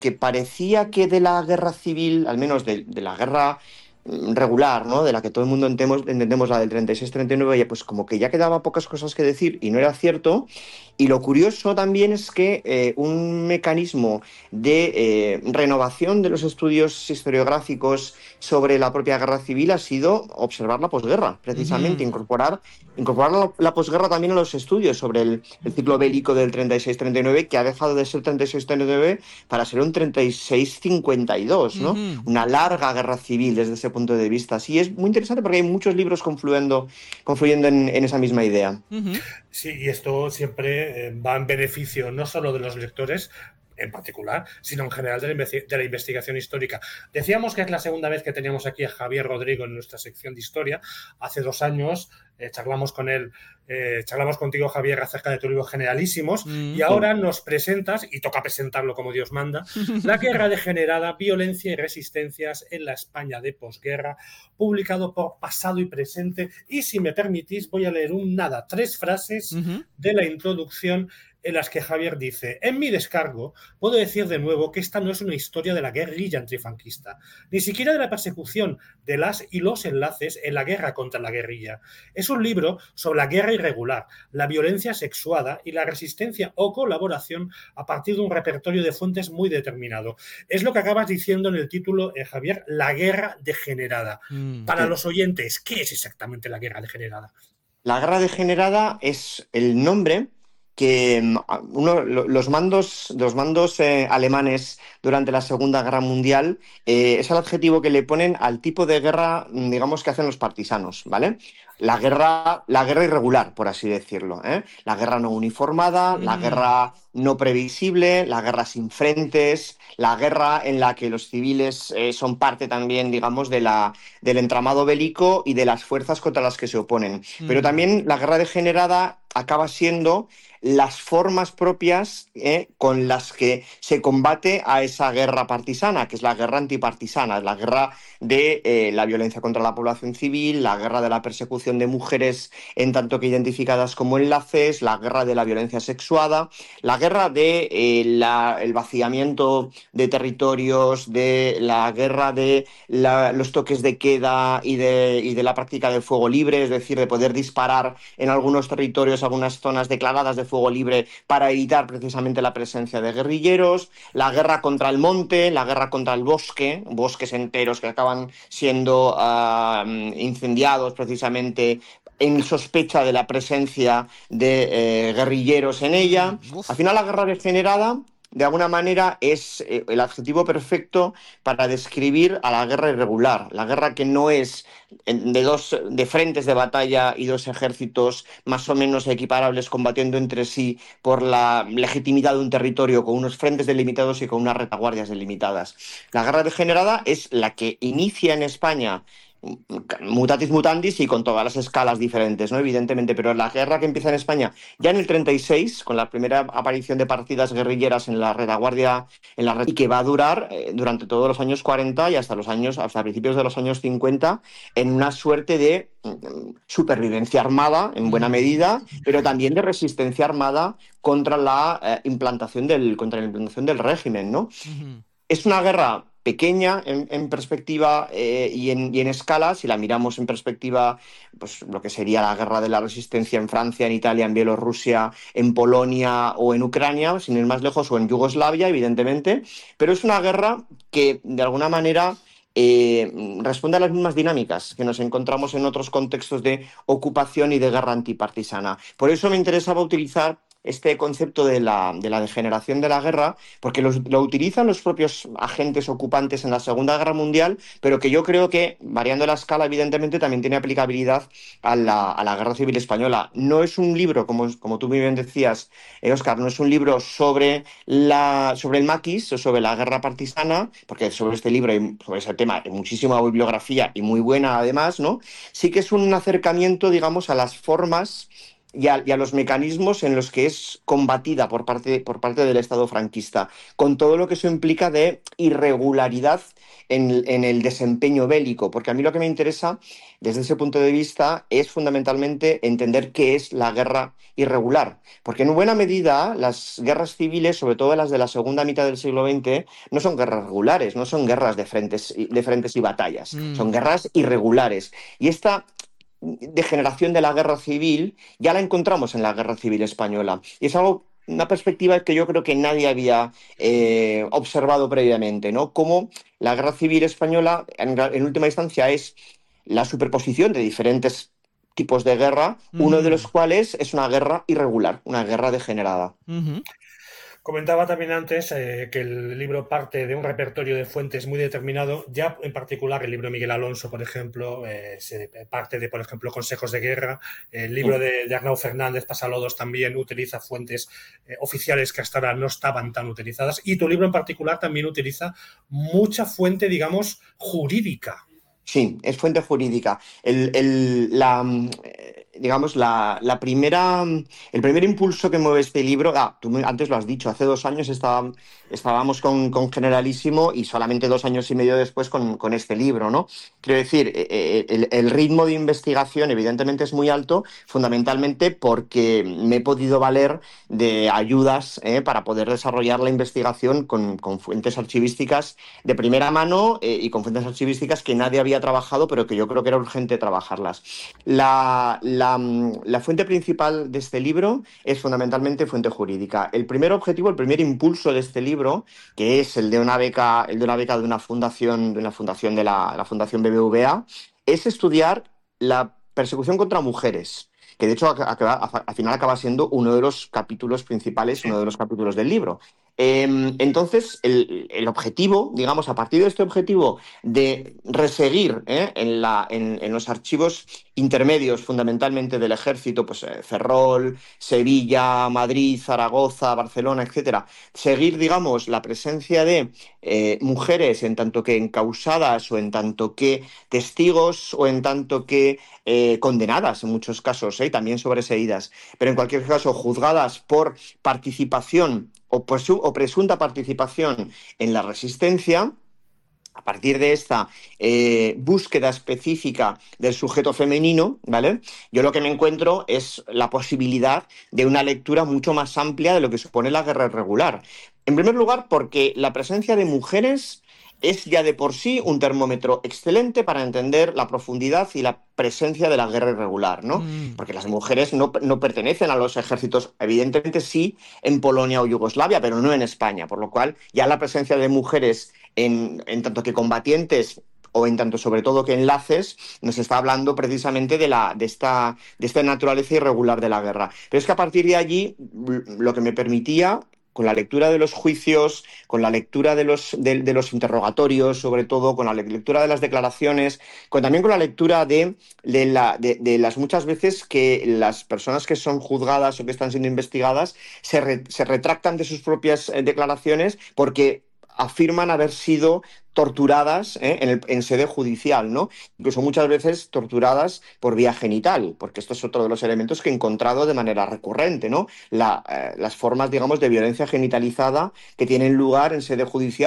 que parecía que de la guerra civil, al menos de la guerra regular, ¿no? De la que todo el mundo entendemos la del 36-39, ya pues como que ya quedaba pocas cosas que decir y no era cierto. Y lo curioso también es que un mecanismo de renovación de los estudios historiográficos sobre la propia guerra civil ha sido observar la posguerra, precisamente, Ujú. incorporar la posguerra también a los estudios sobre el ciclo bélico del 36-39, que ha dejado de ser 36-39 para ser un 36-52, ¿no? Ujú. Una larga guerra civil desde ese punto de vista. Sí, es muy interesante porque hay muchos libros confluyendo en esa misma idea. Ujú. Sí, y esto siempre va en beneficio no solo de los lectores en particular, sino en general de la investigación histórica. Decíamos que es la segunda vez que teníamos aquí a Javier Rodrigo en nuestra sección de historia. Hace 2 años charlamos con él, charlamos contigo, Javier, acerca de tu libro Generalísimos, y Mm. Sí. ahora nos presentas, y toca presentarlo como Dios manda, La guerra degenerada, violencia y resistencias en la España de posguerra, publicado por Pasado y Presente. Y si me permitís, voy a leer nada, 3 frases Ujú. de la introducción en las que Javier dice: en mi descargo puedo decir de nuevo que esta no es una historia de la guerrilla antifranquista, ni siquiera de la persecución de las y los enlaces en la guerra contra la guerrilla. Es un libro sobre la guerra irregular, la violencia sexuada y la resistencia o colaboración a partir de un repertorio de fuentes muy determinado. Es lo que acabas diciendo en el título, Javier, la guerra degenerada. Mm. Para Sí. los oyentes, ¿qué es exactamente la guerra degenerada? La guerra degenerada es el nombre que los mandos alemanes durante la Segunda Guerra Mundial es el adjetivo que le ponen al tipo de guerra, digamos, que hacen los partisanos, ¿vale? La guerra irregular, por así decirlo, ¿eh? La guerra no uniformada, la Ujú. guerra no previsible, la guerra sin frentes, la guerra en la que los civiles son parte también, digamos, del entramado bélico y de las fuerzas contra las que se oponen. Pero Mm. también la guerra degenerada acaba siendo las formas propias con las que se combate a esa guerra partisana, que es la guerra antipartisana, la guerra de la violencia contra la población civil, la guerra de la persecución de mujeres en tanto que identificadas como enlaces, la guerra de la violencia sexuada, la guerra de el vaciamiento de territorios, de la guerra de los toques de queda y de la práctica del fuego libre, es decir, de poder disparar en algunos territorios, algunas zonas declaradas de fuego libre para evitar precisamente la presencia de guerrilleros, la guerra contra el monte, la guerra contra el bosque, bosques enteros que acaban siendo incendiados precisamente en sospecha de la presencia de guerrilleros en ella. Mm. Al Uf. final la guerra degenerada de alguna manera es el adjetivo perfecto para describir a la guerra irregular, la guerra que no es de frentes de batalla y dos ejércitos más o menos equiparables combatiendo entre sí por la legitimidad de un territorio con unos frentes delimitados y con unas retaguardias delimitadas. La guerra degenerada es la que inicia en España mutatis mutandis y con todas las escalas diferentes, ¿no? Evidentemente, pero la guerra que empieza en España ya en el 36, con la primera aparición de partidas guerrilleras en la retaguardia, y que va a durar durante todos los años 40 y hasta principios de los años 50, en una suerte de supervivencia armada, en buena Mm. medida, pero también de resistencia armada contra contra la implantación del régimen, ¿no? Ujú. Es una guerra pequeña en perspectiva y en escala, si la miramos en perspectiva, pues lo que sería la guerra de la resistencia en Francia, en Italia, en Bielorrusia, en Polonia o en Ucrania, sin ir más lejos, o en Yugoslavia, evidentemente, pero es una guerra que de alguna manera responde a las mismas dinámicas que nos encontramos en otros contextos de ocupación y de guerra antipartisana. Por eso me interesaba utilizar este concepto de la degeneración de la guerra, porque lo utilizan los propios agentes ocupantes en la Segunda Guerra Mundial, pero que yo creo que, variando la escala, evidentemente, también tiene aplicabilidad a la Guerra Civil Española. No es un libro, como tú muy bien decías, Óscar, no es un libro sobre el maquis o sobre la guerra partisana, porque sobre este libro y sobre ese tema hay muchísima bibliografía y muy buena además, ¿no? Sí que es un acercamiento, digamos, a las formas y a los mecanismos en los que es combatida por parte del Estado franquista, con todo lo que eso implica de irregularidad en el desempeño bélico, porque a mí lo que me interesa desde ese punto de vista es fundamentalmente entender qué es la guerra irregular, porque en buena medida las guerras civiles, sobre todo las de la segunda mitad del siglo XX, no son guerras regulares, no son guerras de frentes y batallas, son Mm, guerras irregulares. Y esta degeneración de la guerra civil ya la encontramos en la guerra civil española. Y es algo, una perspectiva que yo creo que nadie había observado previamente, ¿no? Cómo la guerra civil española, en última instancia, es la superposición de diferentes tipos de guerra, uno de los ujú, cuales es una guerra irregular, una guerra degenerada. ujú. Comentaba también antes que el libro parte de un repertorio de fuentes muy determinado, ya en particular el libro de Miguel Alonso, por ejemplo, se parte de, por ejemplo, consejos de guerra, el libro de Arnau Fernández, Pasalodos, también utiliza fuentes oficiales que hasta ahora no estaban tan utilizadas, y tu libro en particular también utiliza mucha fuente, digamos, jurídica. Sí, es fuente jurídica. Digamos, el primer impulso que mueve este libro, antes lo has dicho, hace 2 años estábamos con Generalísimo y solamente 2 años y medio después con este libro, ¿no? Quiero decir, el ritmo de investigación evidentemente es muy alto, fundamentalmente porque me he podido valer de ayudas, para poder desarrollar la investigación con fuentes archivísticas de primera mano, y con fuentes archivísticas que nadie había trabajado, pero que yo creo que era urgente trabajarlas. La fuente principal de este libro es fundamentalmente fuente jurídica. El primer objetivo, el primer impulso de este libro, que es el de una beca de una fundación la Fundación BBVA, es estudiar la persecución contra mujeres, que de hecho al final acaba siendo uno de los capítulos principales, Sí. uno de los capítulos del libro. Entonces, el objetivo, digamos, a partir de este objetivo de reseguir, en los archivos intermedios fundamentalmente del ejército, pues Ferrol, Sevilla, Madrid, Zaragoza, Barcelona, etcétera, seguir, digamos, la presencia de mujeres en tanto que encausadas o en tanto que testigos o en tanto que condenadas en muchos casos, también sobreseídas, pero en cualquier caso juzgadas por participación o presunta participación en la resistencia. A partir de esta búsqueda específica del sujeto femenino, ¿vale? Yo lo que me encuentro es la posibilidad de una lectura mucho más amplia de lo que supone la guerra irregular. En primer lugar, porque la presencia de mujeres es ya de por sí un termómetro excelente para entender la profundidad y la presencia de la guerra irregular, ¿no? Mm. Porque las mujeres no pertenecen a los ejércitos, evidentemente sí en Polonia o Yugoslavia, pero no en España, por lo cual ya la presencia de mujeres en tanto que combatientes o en tanto sobre todo que enlaces, nos está hablando precisamente de esta naturaleza irregular de la guerra. Pero es que a partir de allí, lo que me permitía, con la lectura de los juicios, con la lectura de los interrogatorios, sobre todo, con la lectura de las declaraciones, también con la lectura de las muchas veces que las personas que son juzgadas o que están siendo investigadas se retractan de sus propias declaraciones porque afirman haber sido torturadas, en sede judicial, ¿no? Incluso muchas veces torturadas por vía genital, porque esto es otro de los elementos que he encontrado de manera recurrente, ¿no? Las formas, digamos, de violencia genitalizada que tienen lugar en sede judicial